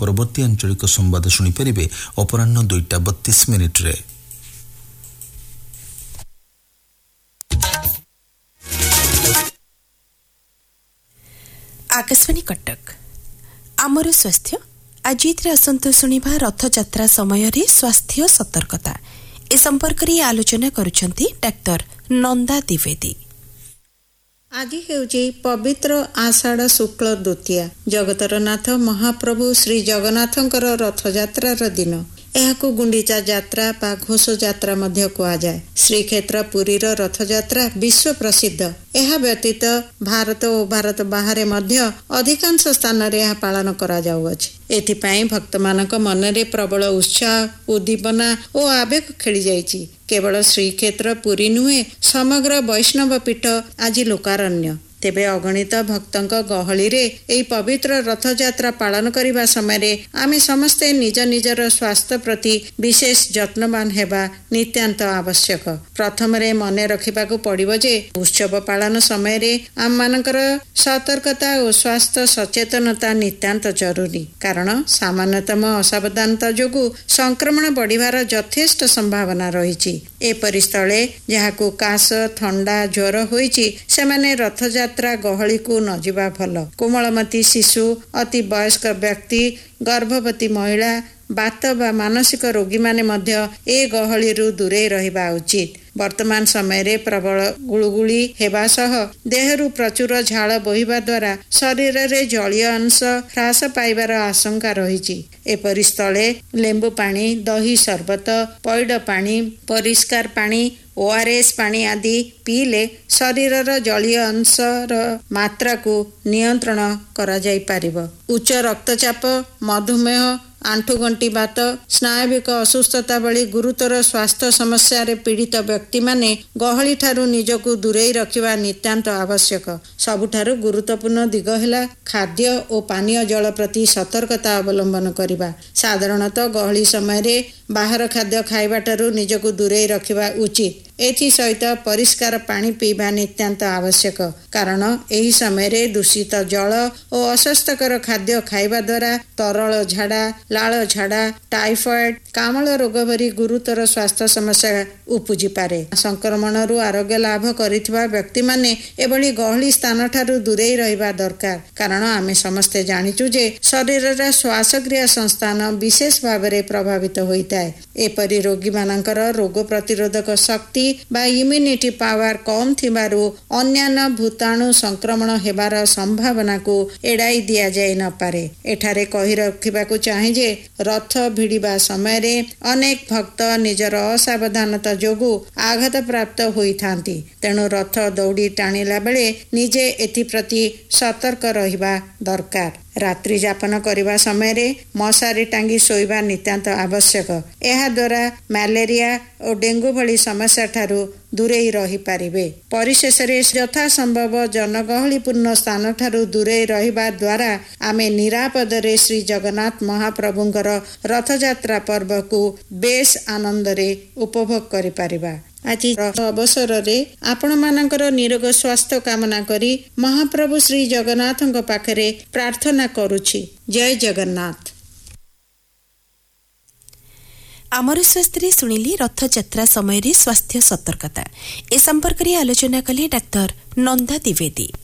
ପରବର୍ତ୍ତୀ ଆଞ୍ଚଳିକ ସମ୍ବାଦ ଶୁଣିପାରିବେ ଅପରାହ୍ନ 2:32 आकाशवाणी कटक आमर स्वास्थ्य आज आसंत शुणा रथयात्रा समय स्वास्थ्य सतर्कता ए संपर्क में आलोचना करुछंती डाक्टर नंदा द्विवेदी। आज हेउची पवित्र आषाढ़ शुक्ल द्वितीया जगतर नाथ महाप्रभु श्री जगन्नाथंकर रथयात्रार दिन एहाकु गुंडीचा यात्रा बा घोष यात्रा मध्य कुआ जाए। श्रीक्षेत्र पुरीर रथयात्रा विश्व प्रसिद्ध। एहा व्यतीत भारत और भारत बाहर मध्य अधिकांश स्थान रे एहा पालन करा जाउअछि। एथिपाई भक्त मानक मनरे प्रबल उत्साह उद्दीपना और आवेग खेली जाइछि। केवल श्रीक्षेत्र पुरी नुहे समग्र वैष्णव पीठ आज लोकारण्य। तेबे अगणित भक्तंक गहली रे एई पवित्र रथयात्रा पालन करिबा समय आमे समस्ते निज निजर स्वास्थ्य प्रति विशेष जत्नवान हेबा नित्यांत आवश्यक। प्रथम रे मने रखिबाकू पड़िबो जे उत्सव पालन समय रे आम मानकर सतर्कता और स्वास्थ्य सचेतनता नित्यांत जरूरी। कारण सामान्यतम असावधानता जोगु संक्रमण बढ़िबार यथेष्ट संभावना रहिछि। एपरि स्थले जहाकू काश ठंडा ज्वर होइछि सेमाने रथयात्रा गहली को न जिबा भल। कोमलमती शिशु अति वयस्क व्यक्ति गर्भवती महिला बात बा मानसिक रोगी माने मध्य ए गहली रु दूरे रहिबा उचित। वर्तमान समय रे प्रबल गुळुगुळी हेबा सह देहरु प्रचुर झाळ बोहिबा द्वारा शरीर रे जलीय अंश ह्रास पाइबार आशंका रहिछि। एपरि स्थले लेंबू पानी दही शरबत पैड पानी परिष्कार पानी ओआरएस पानी आदि पीले शरीरर जलीय अंशर मात्रा को नियंत्रण करा जाई पारिबो। उच्च रक्तचाप मधुमेह आंठुगंटी बात स्नायविक असुस्थता भली गुरुतर स्वास्थ्य समस्या रे पीड़ित व्यक्ति माने गहली ठारू निजको दूरेई रखिबा नित्यांत आवश्यक। सबुठारू गुरुत्वपूर्ण दिग हेला खाद्य और पानीय जल प्रति सतर्कता अवलंबन करिबा। साधारणतः गहली समय रे बाहर खाद्य खाइबा ठारू निजको दूरेई रखिबा उचित। एथि सहित परिष्कार पानी पीबा नित्यांत आवश्यक। कारण एही समय रे दूषित जल और अस्वास्थ्यकर खाद्य खाइबा द्वारा तरल झाड़ा लाल झाड़ा टाइफॉइड कामल रोग भरी गुरुतर स्वास्थ्य समस्या उपजी पारे। संक्रमण रु आरोग्य लाभ करिथिबा व्यक्ति माने एभली गहली स्थान ठारू दूरेई रहिबा दरकार। कारण आमे समस्ते जानिचु जे शरीर रा श्वासक्रिया संस्थान विशेष भाव रे प्रभावित होइताय। एपरि रोगी मानकर रोग प्रतिरोधक शक्ति बा इम्यूनिटी पावर कम थिबारु अन्यान्य भूताणु संक्रमण हेबार संभावना को एड़ाई दिया जाय न पारे। एठारे कहि रखिबाकू चाहे जे रथ भिड़िबा समय रे अनेक भक्त निजर असावधानता जोगु आघात प्राप्त होइथांती। तेणु रथ दौड़ी टाणिला बेले निजे एथि प्रति सतर्क रहिबा दरकार। रात्रि जापन करिबा समय रे मशारी टांगी सोइबा नित्यांत आवश्यक। एहा द्वारा मलेरिया और डेंगू भली समस्या ठारू दूरेई रही पारिबे। परिशेष रे यथा संभव जनगहलीपूर्ण स्थान ठारू दूरेई रहिबा द्वारा आमे निरापद रे श्री जगन्नाथ महाप्रभुंकर रथयात्रा पर्व को बेस आनंद रे उपभोग करि पारिबा। आज अवसर रे आपण मानकर निरोग स्वास्थ्य कामना करी महाप्रभु श्री जगन्नाथଙ୍କ पाखरे प्रार्थना करूछि। जय जगन्नाथ। आमर स्वास्थ्य शुणिली रथयात्रा समय स्वास्थ्य सतर्कता ए संपर्क में आलोचना कले डाक्टर नंदा द्विवेदी।